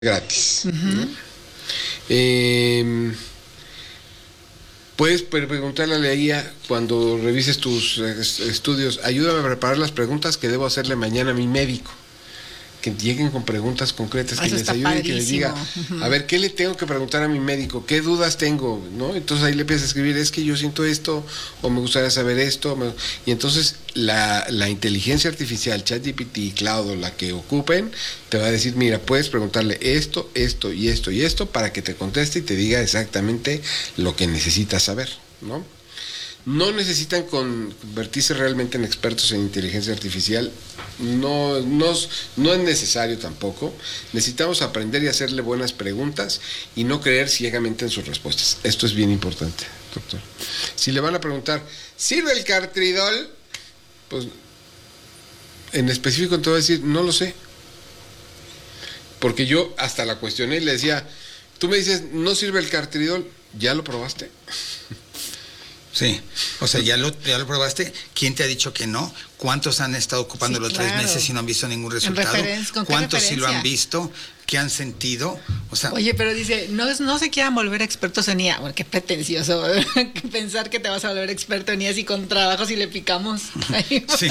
gratis. ¿No? Puedes preguntarle a la IA cuando revises tus estudios, ayúdame a preparar las preguntas que debo hacerle mañana a mi médico. Que lleguen con preguntas concretas, que les ayuden, que les diga, a ver, ¿qué le tengo que preguntar a mi médico? ¿Qué dudas tengo? ¿No? Entonces ahí le empiezas a escribir, es que yo siento esto, o me gustaría saber esto. Y entonces la inteligencia artificial, ChatGPT, Cloud, o la que ocupen, te va a decir, mira, puedes preguntarle esto, esto y esto y esto, para que te conteste y te diga exactamente lo que necesitas saber, ¿no? No necesitan convertirse realmente en expertos en inteligencia artificial, no es necesario tampoco. Necesitamos aprender y hacerle buenas preguntas y no creer ciegamente en sus respuestas. Esto es bien importante, doctor. Si le van a preguntar, ¿sirve el Cartridol? Pues en específico te voy a decir, no lo sé. Porque yo hasta la cuestioné y le decía, tú me dices, ¿no sirve el Cartridol? ¿Ya lo probaste? Sí, o sea, ya lo probaste. ¿Quién te ha dicho que no? ¿Cuántos han estado ocupándolo 3 meses y no han visto ningún resultado? ¿Cuántos sí lo han visto? ¿Qué han sentido? O sea, oye, pero dice, no se quieran volver expertos en IA. Bueno, qué pretencioso pensar que te vas a volver experto en IA si con trabajos y le picamos. Sí.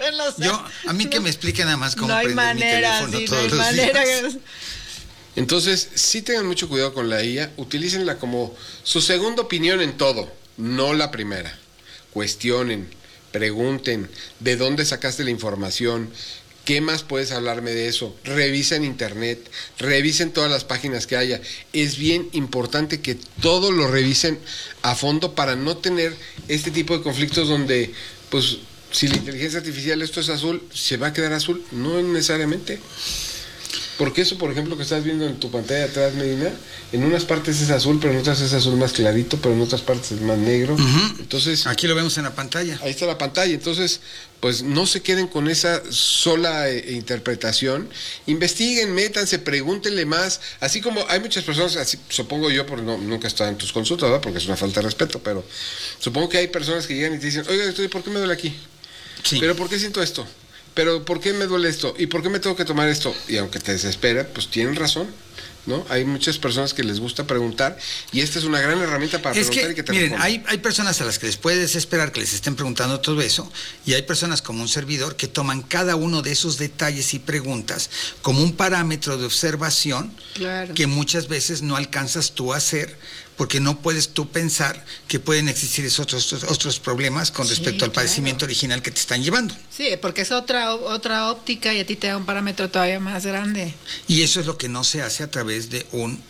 A mí que me expliquen nada más cómo prender mi teléfono todos los días. Entonces, sí tengan mucho cuidado con la IA, utilícenla como su segunda opinión en todo. No la primera. Cuestionen, pregunten, ¿de dónde sacaste la información? ¿Qué más puedes hablarme de eso? Revisen internet, revisen todas las páginas que haya. Es bien importante que todo lo revisen a fondo para no tener este tipo de conflictos donde, pues, si la inteligencia artificial esto es azul, ¿se va a quedar azul? No necesariamente. Porque eso, por ejemplo, que estás viendo en tu pantalla de atrás, Medina, en unas partes es azul, pero en otras es azul más clarito, pero en otras partes es más negro. Entonces, aquí lo vemos en la pantalla. Ahí está la pantalla. Entonces, pues no se queden con esa sola interpretación. Investiguen, métanse, pregúntenle más. Así como hay muchas personas, así, supongo yo, porque nunca he estado en tus consultas, ¿verdad? Porque es una falta de respeto, pero supongo que hay personas que llegan y te dicen, oiga, doctor, ¿por qué me duele aquí? Sí. ¿Pero por qué siento esto? ¿Pero por qué me duele esto? ¿Y por qué me tengo que tomar esto? Y aunque te desespera, pues tienen razón, ¿no? Hay muchas personas que les gusta preguntar y esta es una gran herramienta para preguntar y que te miren, respondan. hay personas a las que les puede desesperar que les estén preguntando todo eso y hay personas como un servidor que toman cada uno de esos detalles y preguntas como un parámetro de observación que muchas veces no alcanzas tú a hacer porque no puedes tú pensar que pueden existir esos otros problemas con respecto al padecimiento original que te están llevando. Sí, porque es otra óptica y a ti te da un parámetro todavía más grande. Y eso es lo que no se hace a través de un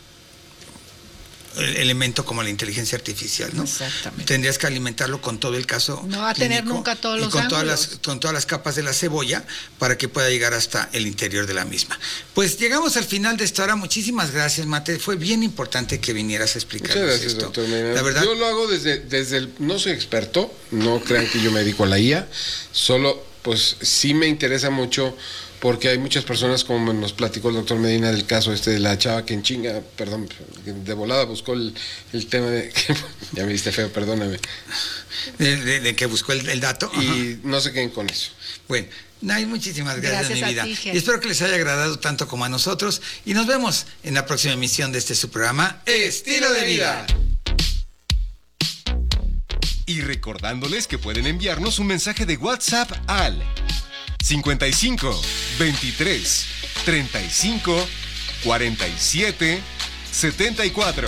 elemento como la inteligencia artificial, ¿no? Exactamente. Tendrías que alimentarlo con todo el caso no va a tener nunca todos los ángulos. Con todas las capas de la cebolla para que pueda llegar hasta el interior de la misma. Pues llegamos al final de esta hora. Muchísimas gracias, Mate. Fue bien importante que vinieras a explicarnos esto. Muchas gracias, doctor Medina. La verdad, yo lo hago desde el... No soy experto, no crean que yo me dedico a la IA, solo pues sí me interesa mucho porque hay muchas personas, como nos platicó el doctor Medina, del caso de la chava que en chinga, perdón, de volada buscó el tema de... ya me diste feo, perdóname. De que buscó el dato. Y no se queden con eso. Bueno, Nay, muchísimas gracias mi vida. Ti, y espero que les haya agradado tanto como a nosotros. Y nos vemos en la próxima emisión de su programa, Estilo de Vida. Y recordándoles que pueden enviarnos un mensaje de WhatsApp al 55 23 35 47 74.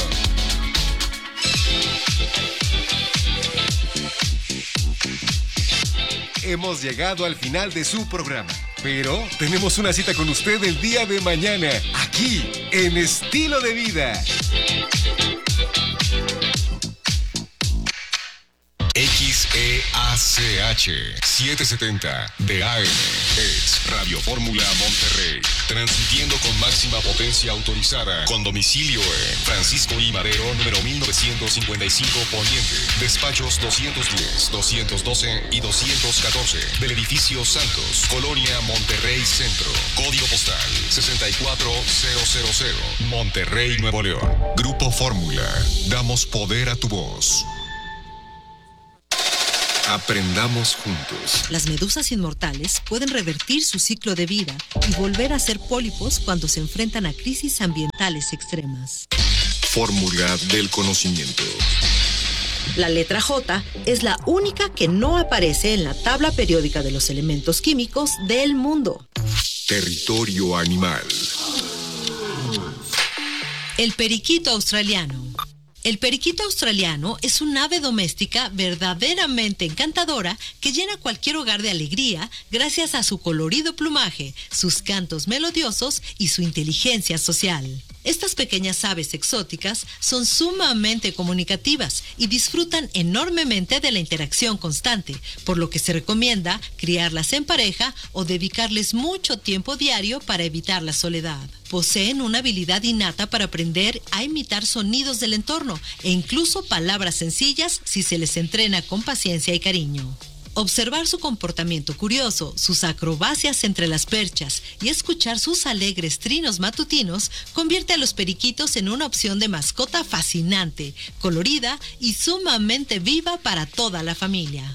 Hemos llegado al final de su programa, pero tenemos una cita con usted el día de mañana, aquí en Estilo de Vida. XEACH 770 de AM es Radio Fórmula Monterrey, transmitiendo con máxima potencia autorizada, con domicilio en Francisco I. Madero, número 1955 Poniente, despachos 210, 212 y 214 del edificio Santos, Colonia Monterrey Centro, código postal 64000, Monterrey, Nuevo León. Grupo Fórmula, damos poder a tu voz. Aprendamos juntos. Las medusas inmortales pueden revertir su ciclo de vida y volver a ser pólipos cuando se enfrentan a crisis ambientales extremas. Fórmula del conocimiento. La letra J es la única que no aparece en la tabla periódica de los elementos químicos del mundo. Territorio animal. El periquito australiano. El periquito australiano es un ave doméstica verdaderamente encantadora que llena cualquier hogar de alegría gracias a su colorido plumaje, sus cantos melodiosos y su inteligencia social. Estas pequeñas aves exóticas son sumamente comunicativas y disfrutan enormemente de la interacción constante, por lo que se recomienda criarlas en pareja o dedicarles mucho tiempo diario para evitar la soledad. Poseen una habilidad innata para aprender a imitar sonidos del entorno e incluso palabras sencillas si se les entrena con paciencia y cariño. Observar su comportamiento curioso, sus acrobacias entre las perchas y escuchar sus alegres trinos matutinos convierte a los periquitos en una opción de mascota fascinante, colorida y sumamente viva para toda la familia.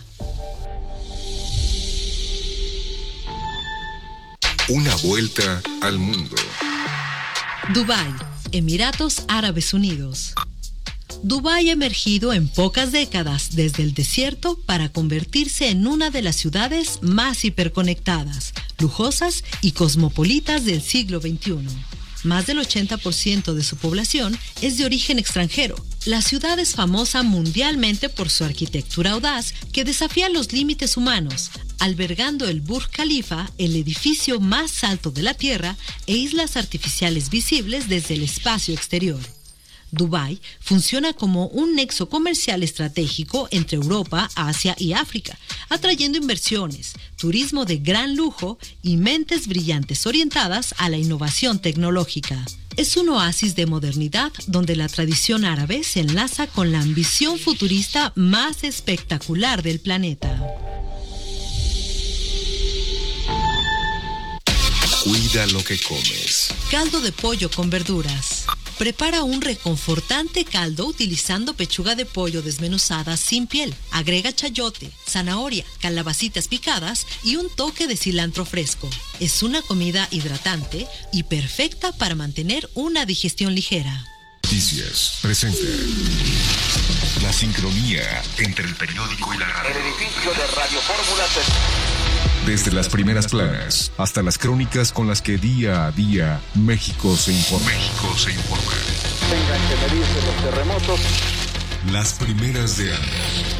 Una vuelta al mundo. Dubái, Emiratos Árabes Unidos. Dubái ha emergido en pocas décadas desde el desierto para convertirse en una de las ciudades más hiperconectadas, lujosas y cosmopolitas del siglo XXI. Más del 80% de su población es de origen extranjero. La ciudad es famosa mundialmente por su arquitectura audaz que desafía los límites humanos, albergando el Burj Khalifa, el edificio más alto de la Tierra, e islas artificiales visibles desde el espacio exterior. Dubái funciona como un nexo comercial estratégico entre Europa, Asia y África, atrayendo inversiones, turismo de gran lujo y mentes brillantes orientadas a la innovación tecnológica. Es un oasis de modernidad donde la tradición árabe se enlaza con la ambición futurista más espectacular del planeta. Cuida lo que comes. Caldo de pollo con verduras. Prepara un reconfortante caldo utilizando pechuga de pollo desmenuzada sin piel. Agrega chayote, zanahoria, calabacitas picadas y un toque de cilantro fresco. Es una comida hidratante y perfecta para mantener una digestión ligera. Noticias presenta la sincronía entre el periódico y la radio. El edificio de Radio Fórmula Desde las primeras planas hasta las crónicas con las que día a día México se informa. Tengan que medirse los terremotos. Las primeras de ANDA.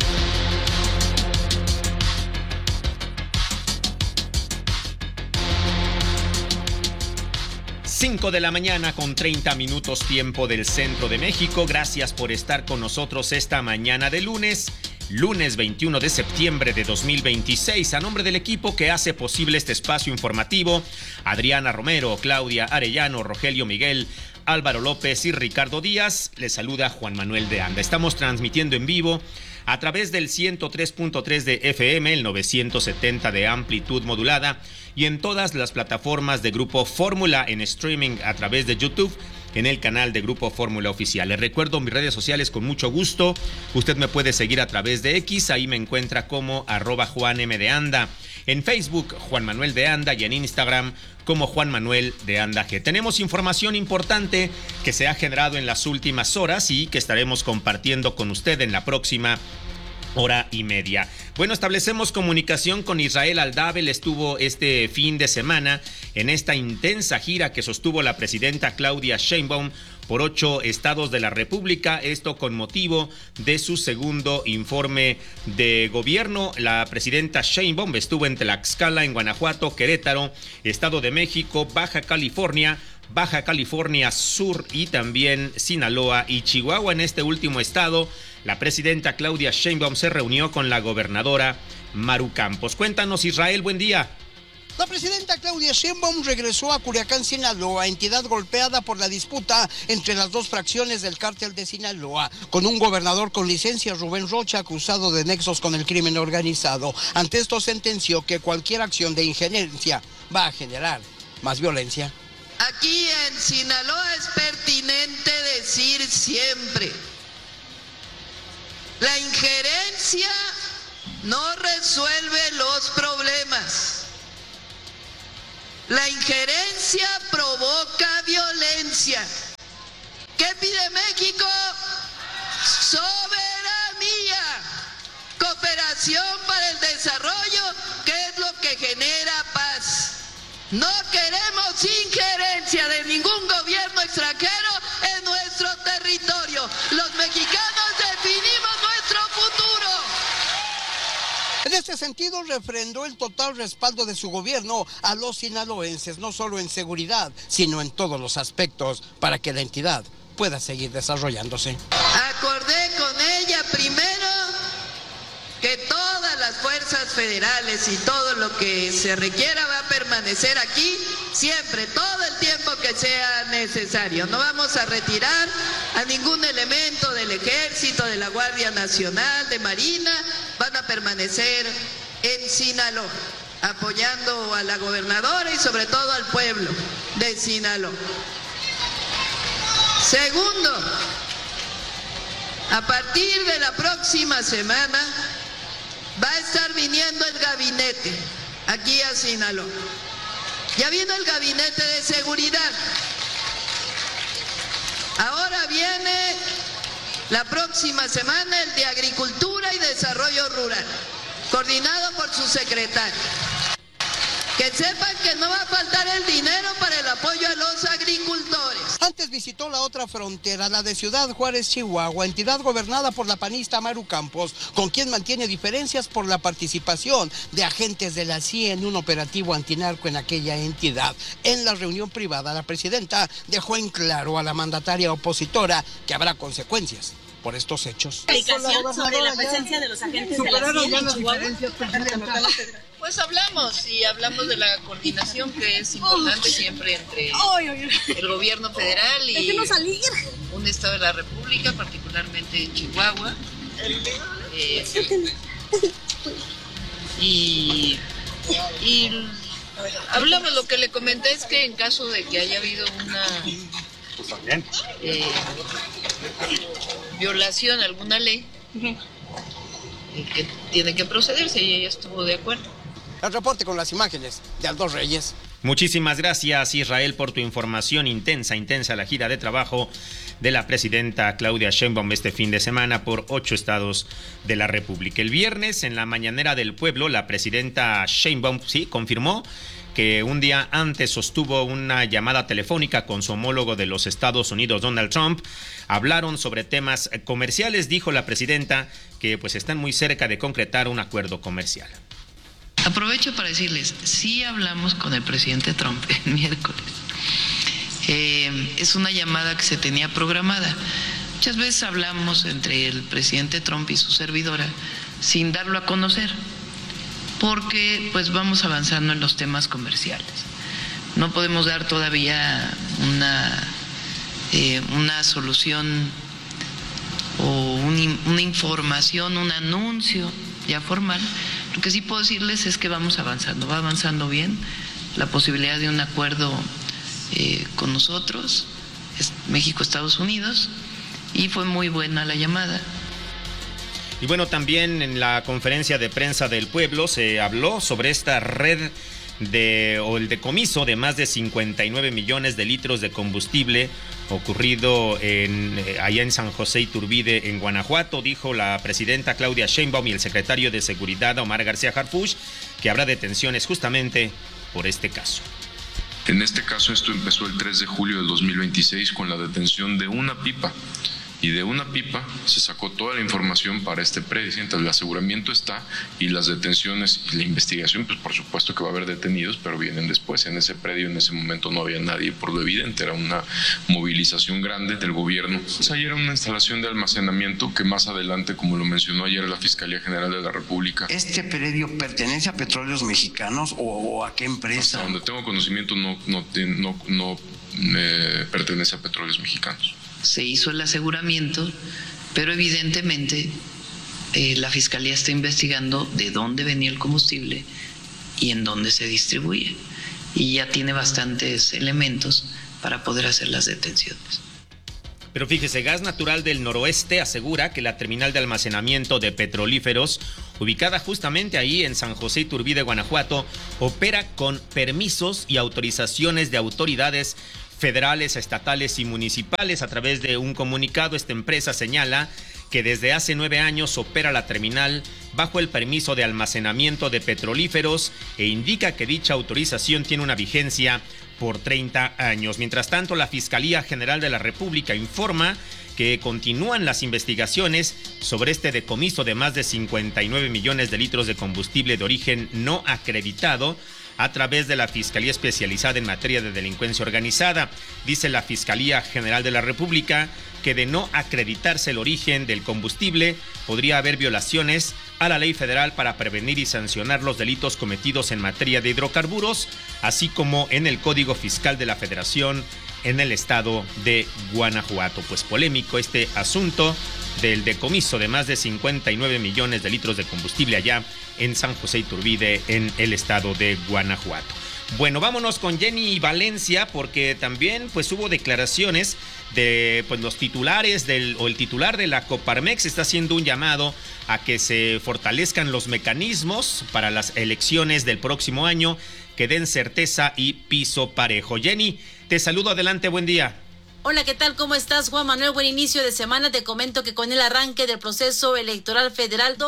Cinco de la mañana con 30 minutos tiempo del centro de México. Gracias por estar con nosotros esta mañana de lunes 21 de septiembre de 2026. A nombre del equipo que hace posible este espacio informativo, Adriana Romero, Claudia Arellano, Rogelio Miguel, Álvaro López y Ricardo Díaz, les saluda Juan Manuel de Anda. Estamos transmitiendo en vivo a través del 103.3 de FM, el 970 de amplitud modulada y en todas las plataformas de Grupo Fórmula en streaming a través de YouTube, en el canal de Grupo Fórmula Oficial. Les recuerdo mis redes sociales con mucho gusto. Usted me puede seguir a través de X, ahí me encuentra como @JuanM_de_Anda. En Facebook, Juan Manuel de Anda, y en Instagram como Juan Manuel de Anda G. Tenemos información importante que se ha generado en las últimas horas y que estaremos compartiendo con usted en la próxima hora y media. Bueno, establecemos comunicación con Israel Aldab. Él estuvo este fin de semana en esta intensa gira que sostuvo la presidenta Claudia Sheinbaum por 8 estados de la República, esto con motivo de su segundo informe de gobierno. La presidenta Sheinbaum estuvo en Tlaxcala, en Guanajuato, Querétaro, Estado de México, Baja California Sur y también Sinaloa y Chihuahua. En este último estado, la presidenta Claudia Sheinbaum se reunió con la gobernadora Maru Campos. Cuéntanos, Israel, buen día. La presidenta Claudia Sheinbaum regresó a Culiacán, Sinaloa, entidad golpeada por la disputa entre las dos fracciones del cártel de Sinaloa, con un gobernador con licencia, Rubén Rocha, acusado de nexos con el crimen organizado. Ante esto sentenció que cualquier acción de injerencia va a generar más violencia. Aquí en Sinaloa es pertinente decir siempre, la injerencia no resuelve los problemas. La injerencia provoca violencia. ¿Qué pide México? Soberanía, cooperación para el desarrollo, que es lo que genera paz. No queremos injerencia de ningún gobierno extranjero en nuestro territorio. Los mexicanos definimos nuestro futuro. En este sentido, refrendó el total respaldo de su gobierno a los sinaloenses, no solo en seguridad, sino en todos los aspectos, para que la entidad pueda seguir desarrollándose. Acordé con ella primero que todas las fuerzas federales y todo lo que se requiera va a permanecer aquí siempre, todo el tiempo que sea necesario. No vamos a retirar a ningún elemento del Ejército, de la Guardia Nacional, de Marina, van a permanecer en Sinaloa, apoyando a la gobernadora y sobre todo al pueblo de Sinaloa. Segundo, a partir de la próxima semana va a estar viniendo el gabinete aquí a Sinaloa. Ya vino el gabinete de seguridad. Ahora viene la próxima semana el de Agricultura y Desarrollo Rural, coordinado por su secretario. Que sepan que no va a faltar el dinero para el apoyo a los agricultores. Antes visitó la otra frontera, la de Ciudad Juárez, Chihuahua, entidad gobernada por la panista Maru Campos, con quien mantiene diferencias por la participación de agentes de la CIA en un operativo antinarco en aquella entidad. En la reunión privada, la presidenta dejó en claro a la mandataria opositora que habrá consecuencias por estos hechos. Sobre la presencia de los agentes de la CIA en Chihuahua. Pues hablamos de la coordinación que es importante siempre entre el gobierno federal y un estado de la República, particularmente Chihuahua. Y hablamos, lo que le comenté es que en caso de que haya habido una violación a alguna ley, que tiene que procederse, y ella estuvo de acuerdo. El reporte con las imágenes de Aldo Reyes. Muchísimas gracias, Israel, por tu información. Intensa la gira de trabajo de la presidenta Claudia Sheinbaum este fin de semana por 8 estados de la República. El viernes, en la mañanera del pueblo, la presidenta Sheinbaum confirmó que un día antes sostuvo una llamada telefónica con su homólogo de los Estados Unidos, Donald Trump. Hablaron sobre temas comerciales. Dijo la presidenta que pues están muy cerca de concretar un acuerdo comercial. Aprovecho para decirles, sí hablamos con el presidente Trump el miércoles. Es una llamada que se tenía programada. Muchas veces hablamos entre el presidente Trump y su servidora sin darlo a conocer, porque pues vamos avanzando en los temas comerciales. No podemos dar todavía una solución o una información, un anuncio ya formal. Lo que sí puedo decirles es que vamos avanzando, va avanzando bien la posibilidad de un acuerdo con nosotros, México, Estados Unidos, y fue muy buena la llamada. Y bueno, también en la conferencia de prensa del pueblo se habló sobre esta red o el decomiso de más de 59 millones de litros de combustible ocurrido allá en San José Iturbide, en Guanajuato. Dijo la presidenta Claudia Sheinbaum y el secretario de Seguridad, Omar García Harfuch, que habrá detenciones justamente por este caso. En este caso, esto empezó el 3 de julio del 2026 con la detención de una pipa. Y de una pipa se sacó toda la información para este predio. Entonces, el aseguramiento está, y las detenciones y la investigación, pues por supuesto que va a haber detenidos, pero vienen después. En ese predio en ese momento no había nadie, por lo evidente, era una movilización grande del gobierno. Pues ahí era una instalación de almacenamiento que más adelante, como lo mencionó ayer la Fiscalía General de la República. ¿Este predio pertenece a Petróleos Mexicanos o a qué empresa? Hasta donde tengo conocimiento no pertenece a Petróleos Mexicanos. Se hizo el aseguramiento, pero evidentemente la Fiscalía está investigando de dónde venía el combustible y en dónde se distribuye. Y ya tiene bastantes elementos para poder hacer las detenciones. Pero fíjese, Gas Natural del Noroeste asegura que la terminal de almacenamiento de petrolíferos, ubicada justamente ahí en San José Iturbide, Guanajuato, opera con permisos y autorizaciones de autoridades federales, estatales y municipales. A través de un comunicado, esta empresa señala que desde hace 9 años opera la terminal bajo el permiso de almacenamiento de petrolíferos e indica que dicha autorización tiene una vigencia por 30 años. Mientras tanto, la Fiscalía General de la República informa que continúan las investigaciones sobre este decomiso de más de 59 millones de litros de combustible de origen no acreditado a través de la Fiscalía Especializada en Materia de Delincuencia Organizada. Dice la Fiscalía General de la República que de no acreditarse el origen del combustible, podría haber violaciones a la ley federal para prevenir y sancionar los delitos cometidos en materia de hidrocarburos, así como en el Código Fiscal de la Federación en el estado de Guanajuato. Pues polémico este asunto del decomiso de más de 59 millones de litros de combustible allá en San José Iturbide, en el estado de Guanajuato. Bueno, vámonos con Jenny Valencia, porque también pues hubo declaraciones de pues los titulares el titular de la Coparmex está haciendo un llamado a que se fortalezcan los mecanismos para las elecciones del próximo año, que den certeza y piso parejo. Jenny, te saludo, adelante, buen día. Hola, ¿qué tal? ¿Cómo estás, Juan Manuel? Buen inicio de semana. Te comento que con el arranque del proceso electoral federal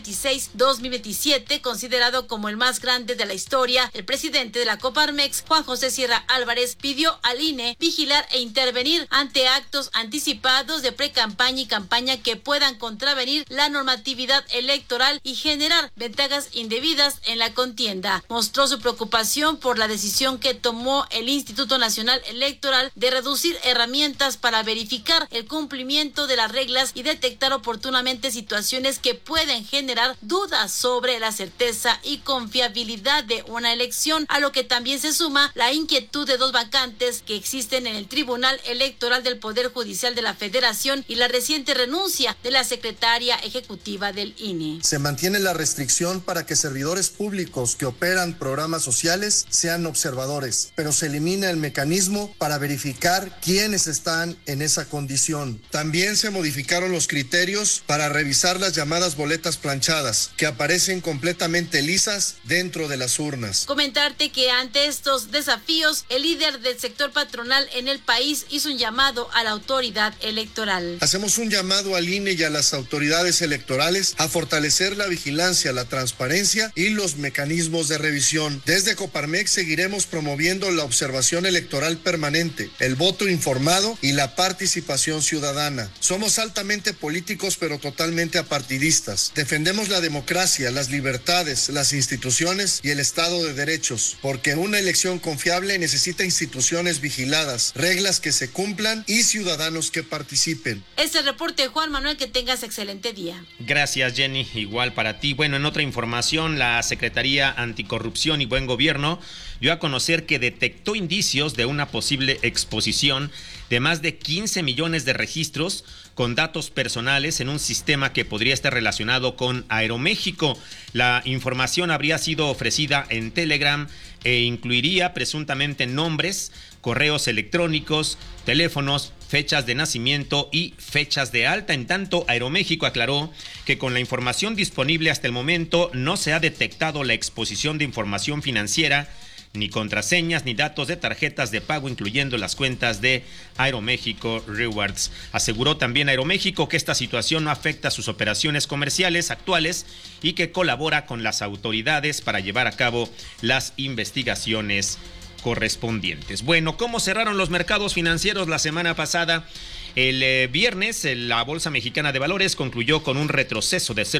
2026-2027, considerado como el más grande de la historia, el presidente de la Coparmex, Juan José Sierra Álvarez, pidió al INE vigilar e intervenir ante actos anticipados de precampaña y campaña que puedan contravenir la normatividad electoral y generar ventajas indebidas en la contienda. Mostró su preocupación por la decisión que tomó el Instituto Nacional Electoral de reducir herramientas para verificar el cumplimiento de las reglas y detectar oportunamente situaciones que pueden generar dudas sobre la certeza y confiabilidad de una elección, a lo que también se suma la inquietud de 2 vacantes que existen en el Tribunal Electoral del Poder Judicial de la Federación y la reciente renuncia de la secretaria ejecutiva del INE. Se mantiene la restricción para que servidores públicos que operan programas sociales sean observadores, pero se elimina el mecanismo para verificar quiénes están en esa condición. También se modificaron los criterios para revisar las llamadas boletas planchadas, que aparecen completamente lisas dentro de las urnas. Comentarte que ante estos desafíos, el líder del sector patronal en el país hizo un llamado a la autoridad electoral. Hacemos un llamado al INE y a las autoridades electorales a fortalecer la vigilancia, la transparencia y los mecanismos de revisión. Desde Coparmex seguiremos promoviendo la observación electoral permanente, el voto informado y la participación ciudadana. Somos altamente políticos pero totalmente apartidistas. Defendemos la democracia, las libertades, las instituciones y el Estado de derechos, porque una elección confiable necesita instituciones vigiladas, reglas que se cumplan y ciudadanos que participen. Este reporte, Juan Manuel, que tengas excelente día. Gracias, Jenny, igual para ti. Bueno, en otra información, la Secretaría Anticorrupción y Buen Gobierno dio a conocer que detectó indicios de una posible exposición de más de 15 millones de registros con datos personales en un sistema que podría estar relacionado con Aeroméxico. La información habría sido ofrecida en Telegram e incluiría presuntamente nombres, correos electrónicos, teléfonos, fechas de nacimiento y fechas de alta. En tanto, Aeroméxico aclaró que con la información disponible hasta el momento no se ha detectado la exposición de información financiera, ni contraseñas, ni datos de tarjetas de pago, incluyendo las cuentas de Aeroméxico Rewards. Aseguró también Aeroméxico que esta situación no afecta sus operaciones comerciales actuales y que colabora con las autoridades para llevar a cabo las investigaciones correspondientes. Bueno, ¿cómo cerraron los mercados financieros la semana pasada? El viernes, la Bolsa Mexicana de Valores concluyó con un retroceso de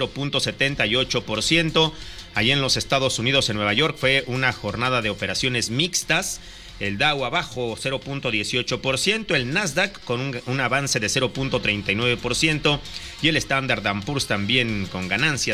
0.78%. Allí en los Estados Unidos, en Nueva York, fue una jornada de operaciones mixtas. El Dow abajo 0.18%, el Nasdaq con un avance de 0.39% y el Standard & Poor's también con ganancia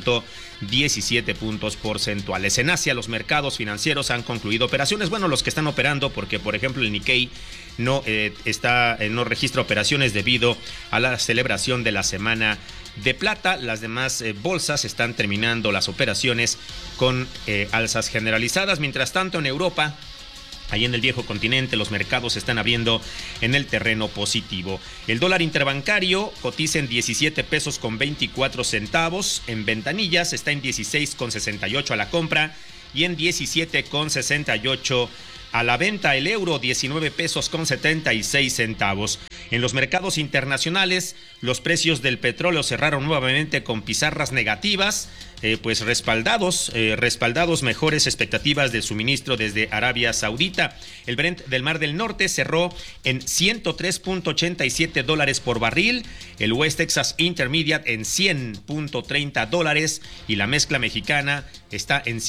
0.17 puntos porcentuales. En Asia los mercados financieros han concluido operaciones, bueno, los que están operando, porque por ejemplo el Nikkei no registra operaciones debido a la celebración de la Semana de Plata. Las demás bolsas están terminando las operaciones con alzas generalizadas. Mientras tanto, en Europa, Ahí en el viejo continente los mercados se están abriendo en el terreno positivo. El dólar interbancario cotiza en 17 pesos con 24 centavos. En ventanillas está en 16,68 a la compra y en 17,68 a la venta. El euro 19 pesos con 76 centavos. En los mercados internacionales, los precios del petróleo cerraron nuevamente con pizarras negativas, pues respaldados mejores expectativas del suministro desde Arabia Saudita. El Brent del Mar del Norte cerró en $103.87 por barril, el West Texas Intermediate en $100.30 y la mezcla mexicana está en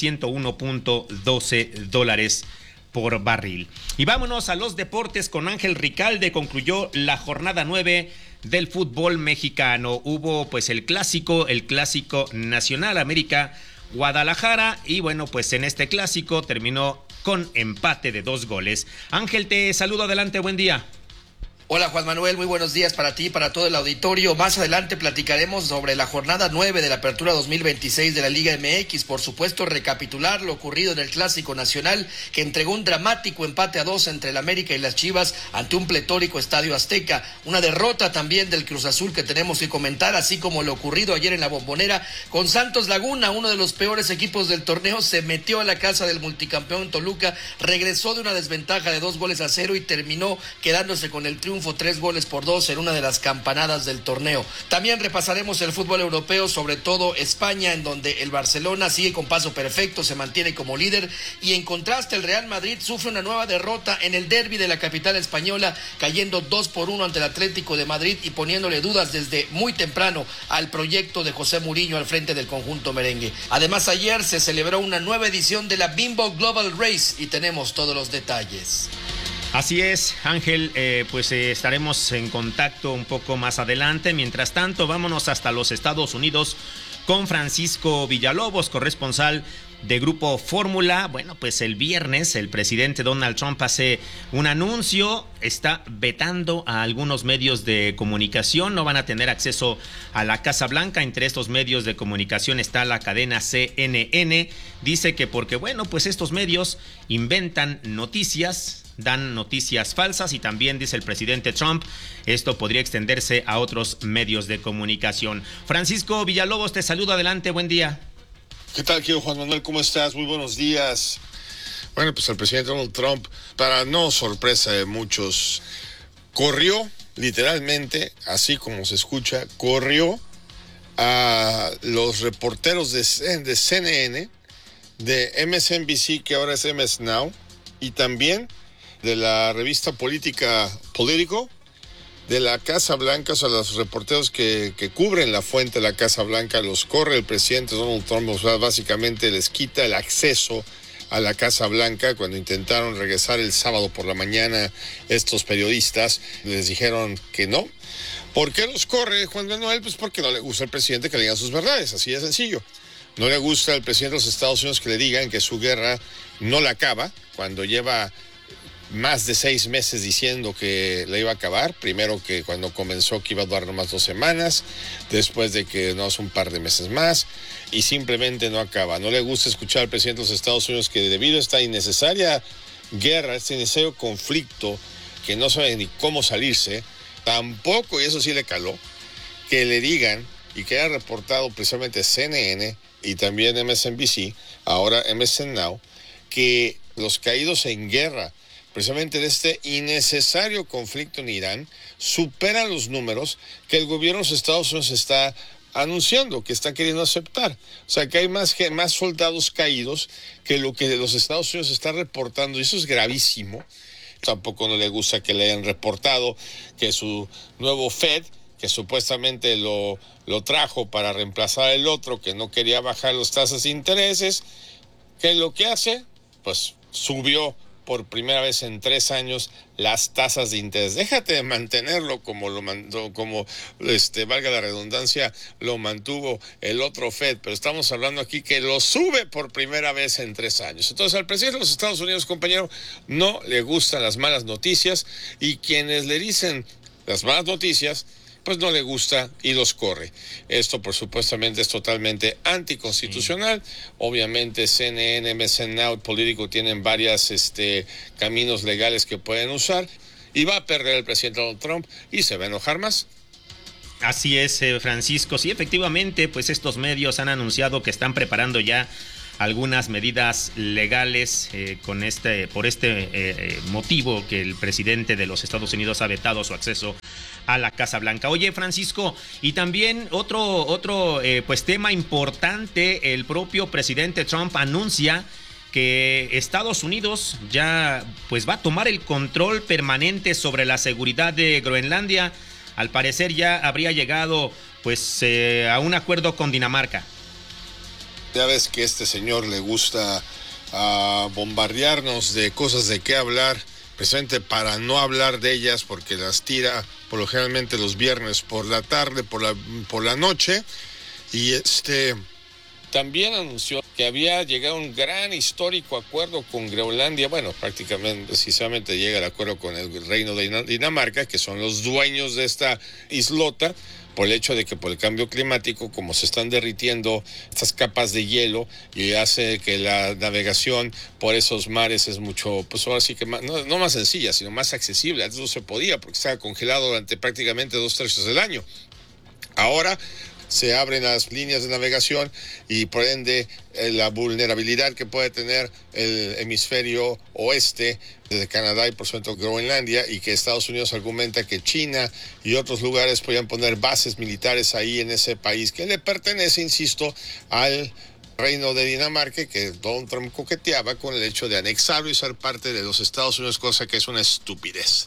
$101.12 por barril. Y vámonos a los deportes con Ángel Ricalde. Concluyó la jornada 9 del fútbol mexicano. Hubo pues el clásico nacional América Guadalajara y bueno, pues en este clásico terminó con empate de 2 goles. Ángel, te saludo, adelante, buen día. Hola Juan Manuel, muy buenos días para ti y para todo el auditorio. Más adelante platicaremos sobre la jornada 9 de la apertura 2026 de la Liga MX. Por supuesto, recapitular lo ocurrido en el Clásico Nacional, que entregó un dramático empate a 2 entre el América y las Chivas ante un pletórico Estadio Azteca. Una derrota también del Cruz Azul que tenemos que comentar, así como lo ocurrido ayer en la Bombonera con Santos Laguna, uno de los peores equipos del torneo. Se metió a la casa del multicampeón Toluca, regresó de una desventaja de 2-0 y terminó quedándose con el triunfo 3-2 en una de las campanadas del torneo. También repasaremos el fútbol europeo, sobre todo España, en donde el Barcelona sigue con paso perfecto, se mantiene como líder, y en contraste el Real Madrid sufre una nueva derrota en el derbi de la capital española, cayendo 2-1 ante el Atlético de Madrid y poniéndole dudas desde muy temprano al proyecto de José Mourinho al frente del conjunto merengue. Además, ayer se celebró una nueva edición de la Bimbo Global Race y tenemos todos los detalles. Así es, Ángel, estaremos en contacto un poco más adelante. Mientras tanto, vámonos hasta los Estados Unidos con Francisco Villalobos, corresponsal de Grupo Fórmula. Bueno, pues el viernes el presidente Donald Trump hace un anuncio, está vetando a algunos medios de comunicación, no van a tener acceso a la Casa Blanca. Entre estos medios de comunicación está la cadena CNN. Dice que porque, bueno, pues estos medios inventan noticias, dan noticias falsas, y también dice el presidente Trump, esto podría extenderse a otros medios de comunicación. Francisco Villalobos, te saludo, adelante, buen día. ¿Qué tal, querido Juan Manuel? ¿Cómo estás? Muy buenos días. Bueno, pues el presidente Donald Trump, para no sorpresa de muchos, corrió literalmente, así como se escucha, corrió a los reporteros de CNN, de MSNBC, que ahora es MS Now, y también de la revista política Politico, de la Casa Blanca. O sea, los reporteros que cubren la fuente de la Casa Blanca los corre el presidente Donald Trump. O sea, básicamente les quita el acceso a la Casa Blanca. Cuando intentaron regresar el sábado por la mañana, estos periodistas les dijeron que no. ¿Por qué los corre Juan Manuel? Pues porque no le gusta al presidente que le digan sus verdades, así de sencillo. No le gusta al presidente de los Estados Unidos que le digan que su guerra no la acaba, cuando lleva más de 6 meses diciendo que la iba a acabar. Primero, que cuando comenzó que iba a durar nomás 2 semanas, después de que no hace un par de meses más, y simplemente no acaba. No le gusta escuchar al presidente de los Estados Unidos que debido a esta innecesaria guerra, este innecesario conflicto que no sabe ni cómo salirse, tampoco, y eso sí le caló, que le digan, y que haya reportado precisamente CNN y también MSNBC, ahora MSN Now, que los caídos en guerra precisamente de este innecesario conflicto en Irán superan los números que el gobierno de los Estados Unidos está anunciando, que está queriendo aceptar. O sea, que hay más soldados caídos que lo que los Estados Unidos está reportando, y eso es gravísimo. Tampoco no le gusta que le hayan reportado que su nuevo Fed, que supuestamente lo trajo para reemplazar el otro, que no quería bajar las tasas de intereses, que lo que hace, pues subió por primera vez en 3 años las tasas de interés. Déjate de mantenerlo como lo mandó, como valga la redundancia, lo mantuvo el otro Fed, pero estamos hablando aquí que lo sube por primera vez en 3 años. Entonces, al presidente de los Estados Unidos, compañero, no le gustan las malas noticias, y quienes le dicen las malas noticias pues no le gusta y los corre. Esto, por supuestamente, es totalmente anticonstitucional. Obviamente, CNN, MSN Now, Político tienen varios caminos legales que pueden usar, y va a perder el presidente Donald Trump y se va a enojar más. Así es, Francisco. Sí, efectivamente, pues estos medios han anunciado que están preparando ya algunas medidas legales por este motivo que el presidente de los Estados Unidos ha vetado su acceso a la Casa Blanca. Oye, Francisco, y también otro pues tema importante, el propio presidente Trump anuncia que Estados Unidos ya pues va a tomar el control permanente sobre la seguridad de Groenlandia. Al parecer ya habría llegado pues a un acuerdo con Dinamarca. Ya ves que a este señor le gusta bombardearnos de cosas de qué hablar, precisamente para no hablar de ellas, porque las tira por lo generalmente los viernes por la tarde, por la noche. Y también anunció que había llegado a un gran histórico acuerdo con Groenlandia. Bueno, prácticamente, precisamente llega el acuerdo con el Reino de Dinamarca, que son los dueños de esta islota, por el hecho de que por el cambio climático, como se están derritiendo estas capas de hielo, y hace que la navegación por esos mares es mucho, pues ahora sí que no más sencilla, sino más accesible. Antes no se podía porque estaba congelado durante prácticamente 2/3 del año. Ahora se abren las líneas de navegación y por ende la vulnerabilidad que puede tener el hemisferio oeste de Canadá y por supuesto Groenlandia, y que Estados Unidos argumenta que China y otros lugares podrían poner bases militares ahí en ese país que le pertenece, insisto, al Reino de Dinamarca, que Donald Trump coqueteaba con el hecho de anexarlo y ser parte de los Estados Unidos, cosa que es una estupidez.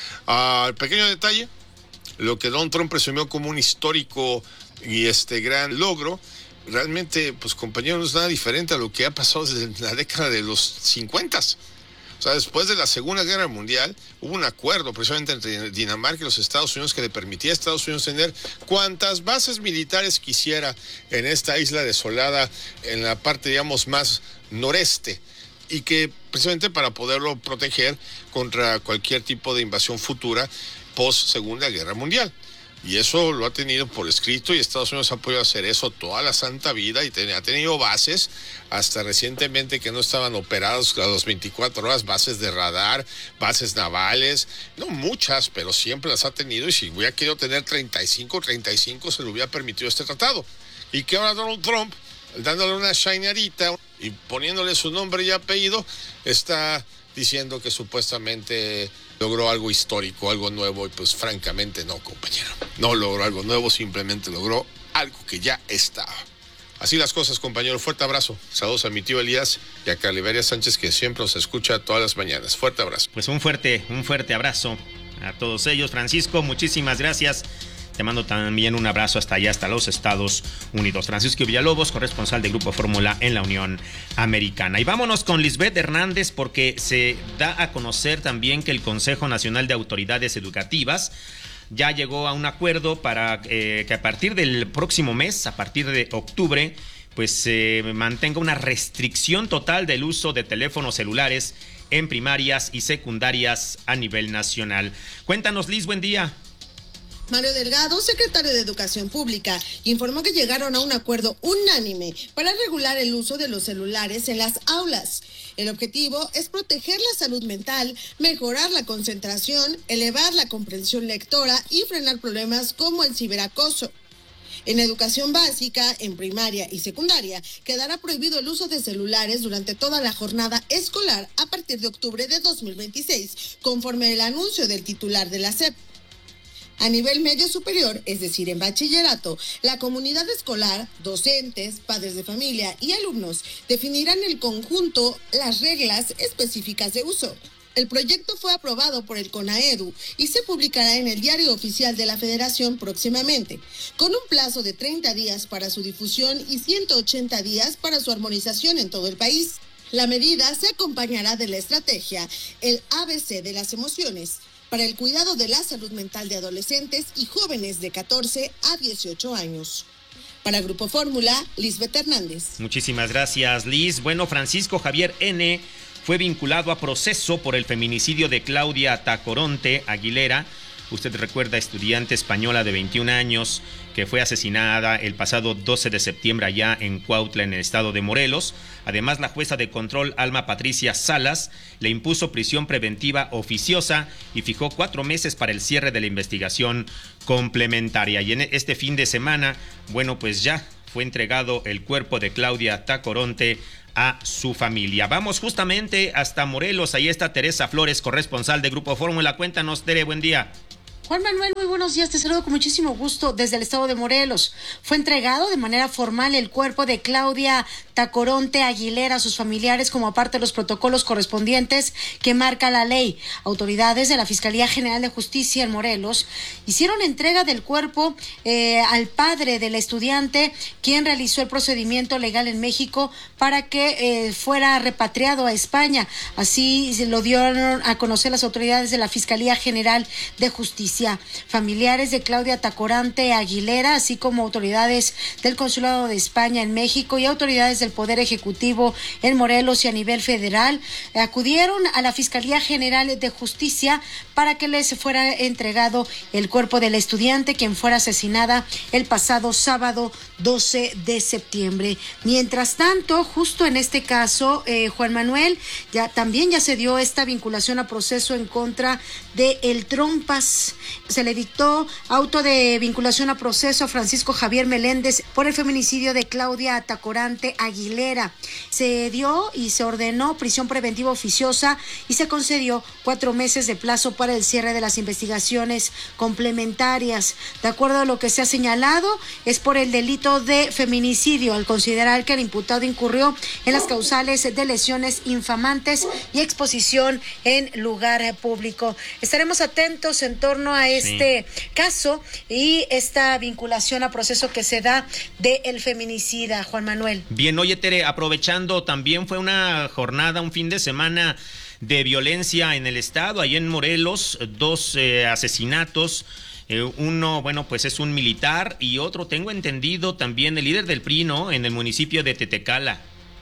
Pequeño detalle, lo que Donald Trump presumió como un histórico y gran logro, realmente, pues compañeros, no es nada diferente a lo que ha pasado desde la década de los 50. O sea, después de la Segunda Guerra Mundial, hubo un acuerdo precisamente entre Dinamarca y los Estados Unidos que le permitía a Estados Unidos tener cuantas bases militares quisiera en esta isla desolada, en la parte, digamos, más noreste, y que precisamente para poderlo proteger contra cualquier tipo de invasión futura post Segunda Guerra Mundial. Y eso lo ha tenido por escrito, y Estados Unidos ha podido hacer eso toda la santa vida, y ha tenido bases hasta recientemente que no estaban operados a las 24 horas, bases de radar, bases navales, no muchas, pero siempre las ha tenido, y si hubiera querido tener 35 se le hubiera permitido este tratado. Y que ahora Donald Trump, dándole una shinerita y poniéndole su nombre y apellido, está diciendo que supuestamente logró algo histórico, algo nuevo, y pues francamente no, compañero. No logró algo nuevo, simplemente logró algo que ya estaba. Así las cosas, compañero. Fuerte abrazo. Saludos a mi tío Elías y a Caliberia Sánchez, que siempre nos escucha todas las mañanas. Fuerte abrazo. Pues un fuerte abrazo a todos ellos. Francisco, muchísimas gracias. Te mando también un abrazo hasta allá, hasta los Estados Unidos. Francisco Villalobos, corresponsal de Grupo Fórmula en la Unión Americana. Y vámonos con Lisbeth Hernández, porque se da a conocer también que el Consejo Nacional de Autoridades Educativas ya llegó a un acuerdo para que a partir del próximo mes, a partir de octubre, pues se mantenga una restricción total del uso de teléfonos celulares en primarias y secundarias a nivel nacional. Cuéntanos, Liz, buen día. Mario Delgado, secretario de Educación Pública, informó que llegaron a un acuerdo unánime para regular el uso de los celulares en las aulas. El objetivo es proteger la salud mental, mejorar la concentración, elevar la comprensión lectora y frenar problemas como el ciberacoso. En educación básica, en primaria y secundaria, quedará prohibido el uso de celulares durante toda la jornada escolar a partir de octubre de 2026, conforme el anuncio del titular de la SEP. A nivel medio superior, es decir, en bachillerato, la comunidad escolar, docentes, padres de familia y alumnos definirán en conjunto las reglas específicas de uso. El proyecto fue aprobado por el CONAEDU y se publicará en el Diario Oficial de la Federación próximamente, con un plazo de 30 días para su difusión y 180 días para su armonización en todo el país. La medida se acompañará de la estrategia, el ABC de las emociones, para el cuidado de la salud mental de adolescentes y jóvenes de 14 a 18 años. Para Grupo Fórmula, Lisbeth Hernández. Muchísimas gracias, Liz. Bueno, Francisco Javier N. fue vinculado a proceso por el feminicidio de Claudia Tacoronte Aguilera, Usted recuerda, estudiante española de 21 años que fue asesinada el pasado 12 de septiembre allá en Cuautla, en el estado de Morelos. Además, la jueza de control Alma Patricia Salas le impuso prisión preventiva oficiosa y fijó 4 meses para el cierre de la investigación complementaria. Y en este fin de semana, bueno, pues ya fue entregado el cuerpo de Claudia Tacoronte a su familia. Vamos justamente hasta Morelos. Ahí está Teresa Flores, corresponsal de Grupo Fórmula. Cuéntanos, Tere, buen día. Juan Manuel, muy buenos días, te saludo con muchísimo gusto desde el estado de Morelos. Fue entregado de manera formal el cuerpo de Claudia Tacoronte Aguilera a sus familiares como parte de los protocolos correspondientes que marca la ley. Autoridades de la Fiscalía General de Justicia en Morelos hicieron entrega del cuerpo al padre del estudiante, quien realizó el procedimiento legal en México para que fuera repatriado a España. Así se lo dieron a conocer las autoridades de la Fiscalía General de Justicia. Familiares de Claudia Tacoronte Aguilera, así como autoridades del Consulado de España en México y autoridades del Poder Ejecutivo en Morelos y a nivel federal, acudieron a la Fiscalía General de Justicia para que les fuera entregado el cuerpo del estudiante, quien fuera asesinada el pasado sábado 12 de septiembre. Mientras tanto, justo en este caso, Juan Manuel, ya se dio esta vinculación a proceso en contra de El Trompas. Se le dictó auto de vinculación a proceso a Francisco Javier Meléndez por el feminicidio de Claudia Tacoronte Aguilera. Se dio y se ordenó prisión preventiva oficiosa y se concedió 4 meses de plazo para el cierre de las investigaciones complementarias. De acuerdo a lo que se ha señalado, es por el delito de feminicidio, al considerar que el imputado incurrió en las causales de lesiones infamantes y exposición en lugar público. Estaremos atentos en torno a este caso y esta vinculación a proceso que se da del feminicida, Juan Manuel. Bien, oye, Tere, aprovechando, también fue una jornada, un fin de semana de violencia en el estado, ahí en Morelos, 2 asesinatos. Uno, bueno, pues es un militar y otro, tengo entendido, también el líder del PRI, ¿no?, en el municipio de Tetecala.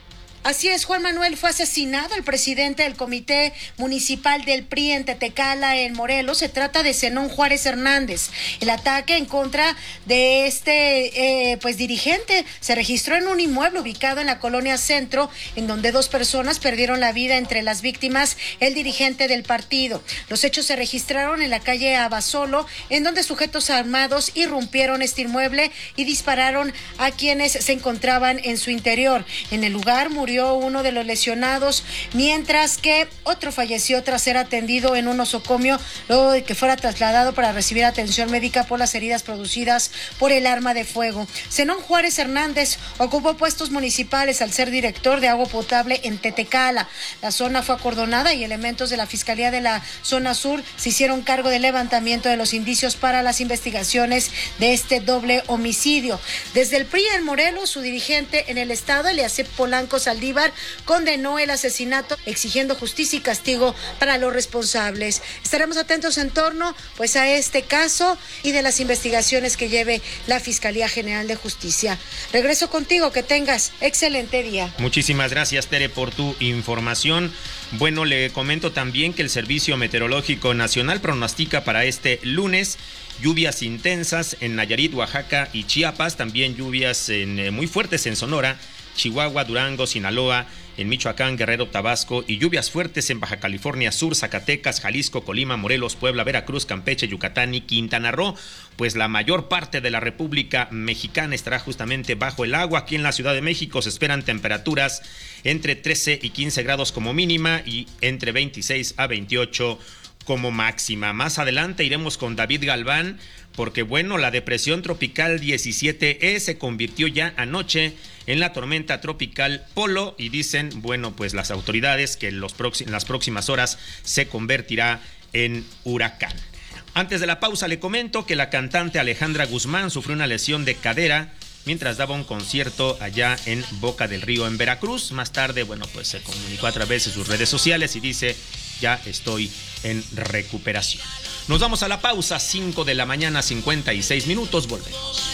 Así es, Juan Manuel, fue asesinado el presidente del Comité Municipal del PRI en Tetecala, en Morelos. Se trata de Zenón Juárez Hernández. El ataque en contra de este dirigente se registró en un inmueble ubicado en la colonia Centro, en donde 2 personas perdieron la vida, entre las víctimas el dirigente del partido. Los hechos se registraron en la calle Abasolo, en donde sujetos armados irrumpieron este inmueble y dispararon a quienes se encontraban en su interior. En el lugar murió uno de los lesionados, mientras que otro falleció tras ser atendido en un nosocomio, luego de que fuera trasladado para recibir atención médica por las heridas producidas por el arma de fuego. Zenón Juárez Hernández ocupó puestos municipales al ser director de agua potable en Tetecala. La zona fue acordonada y elementos de la Fiscalía de la Zona Sur se hicieron cargo del levantamiento de los indicios para las investigaciones de este doble homicidio. Desde el PRI en Morelos, su dirigente en el estado, Eliasip Polanco Saldívar, condenó el asesinato, exigiendo justicia y castigo para los responsables. Estaremos atentos en torno a este caso y de las investigaciones que lleve la Fiscalía General de Justicia. Regreso contigo, que tengas excelente día. Muchísimas gracias, Tere, por tu información. Bueno, le comento también que el Servicio Meteorológico Nacional pronostica para este lunes lluvias intensas en Nayarit, Oaxaca y Chiapas, también lluvias muy fuertes en Sonora, Chihuahua, Durango, Sinaloa, en Michoacán, Guerrero, Tabasco, y lluvias fuertes en Baja California Sur, Zacatecas, Jalisco, Colima, Morelos, Puebla, Veracruz, Campeche, Yucatán y Quintana Roo. Pues la mayor parte de la República Mexicana estará justamente bajo el agua. Aquí en la Ciudad de México se esperan temperaturas entre 13 y 15 grados como mínima y entre 26 a 28 como máxima. Más adelante iremos con David Galván, porque bueno, la depresión tropical 17E se convirtió ya anoche en la tormenta tropical Polo, y dicen, bueno, pues las autoridades que en las próximas horas se convertirá en huracán. Antes de la pausa le comento que la cantante Alejandra Guzmán sufrió una lesión de cadera mientras daba un concierto allá en Boca del Río, en Veracruz. Más tarde, bueno, pues se comunicó a través de sus redes sociales y dice: ya estoy en recuperación. Nos vamos a la pausa, 5 de la mañana, 56 minutos, volvemos.